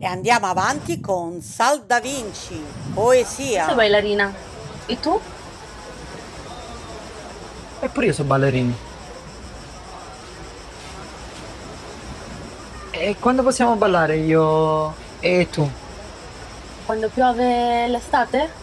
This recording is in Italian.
E andiamo avanti con Sal da Vinci, Io sono poesia. ballerina. E tu? Eppure io sono ballerino. E quando possiamo ballare io e tu? Quando piove l'estate?